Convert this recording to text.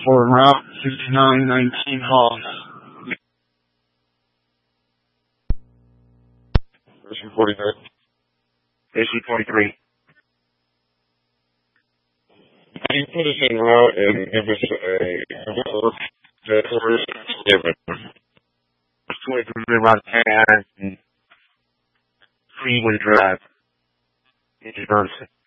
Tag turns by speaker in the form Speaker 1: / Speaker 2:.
Speaker 1: for Route 5919 Hoss.
Speaker 2: Issue 49.
Speaker 3: Issue 23.
Speaker 2: Can you put us en route and give us that orders given?
Speaker 3: 23 Route 10 Freeway Drive. New Jersey.